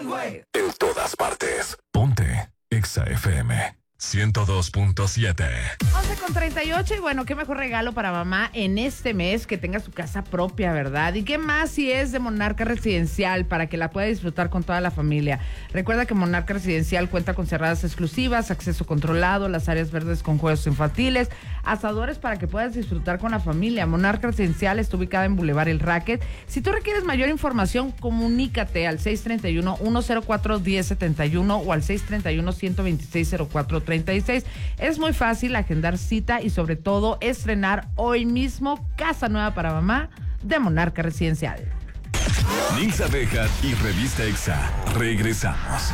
En todas partes. Ponte Exa FM 102.7. 11:38 y bueno, qué mejor regalo para mamá en este mes que tenga su casa propia, ¿verdad? Y qué más si es de Monarca Residencial para que la pueda disfrutar con toda la familia. Recuerda que Monarca Residencial cuenta con cerradas exclusivas, acceso controlado, las áreas verdes con juegos infantiles, asadores para que puedas disfrutar con la familia. Monarca Residencial está ubicada en Boulevard El Racket. Si tú requieres mayor información, comunícate al 631-104-1071 o al 631-126-0436. Es muy fácil agendar cita y sobre todo estrenar hoy mismo casa nueva para mamá de Monarca Residencial. Nils Abejas y Revista Exa. Regresamos.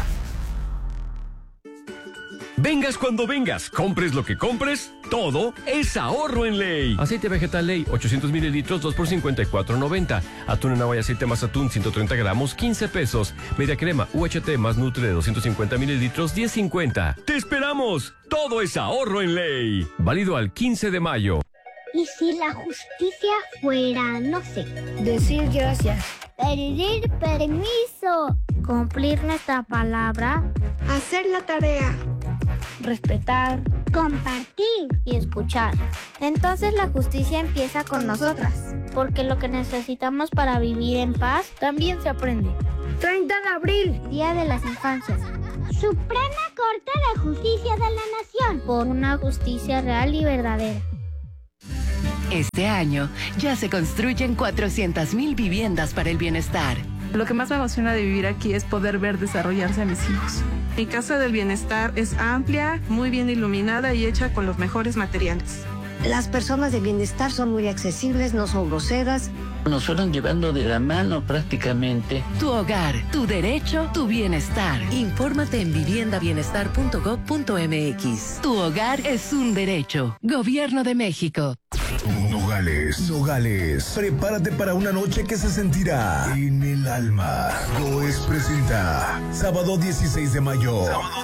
Vengas cuando vengas, compres lo que compres, todo es ahorro en Ley. Aceite vegetal Ley, 800 mililitros, 2 por 54.90. Atún en agua y aceite más atún, 130 gramos, 15 pesos. Media crema UHT más Nutre de 250 mililitros, 10.50. ¡Te esperamos! Todo es ahorro en Ley. Válido al 15 de mayo. ¿Y si la justicia fuera, no sé, decir gracias, pedir permiso, cumplir nuestra palabra, hacer la tarea, respetar, compartir y escuchar? Entonces la justicia empieza con nosotras, porque lo que necesitamos para vivir en paz también se aprende. 30 de abril, Día de las Infancias. Suprema Corte de Justicia de la Nación, por una justicia real y verdadera. Este año ya se construyen 400,000 viviendas para el bienestar. Lo que más me emociona de vivir aquí es poder ver desarrollarse a mis hijos. Mi casa del bienestar es amplia, muy bien iluminada y hecha con los mejores materiales. Las personas de bienestar son muy accesibles, no son groseras. Nos fueron llevando de la mano prácticamente. Tu hogar, tu derecho, tu bienestar. Infórmate en viviendabienestar.gov.mx. Tu hogar es un derecho. Gobierno de México. Nogales. Prepárate para una noche que se sentirá en el alma. Goes presenta sábado 16 de mayo.